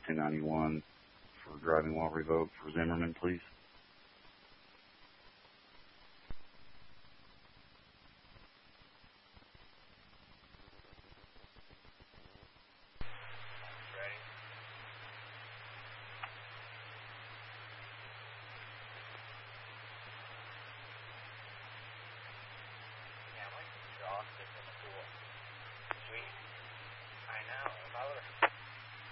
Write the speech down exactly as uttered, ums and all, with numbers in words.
ten ninety-one for driving while revoked for Zimmerman, please.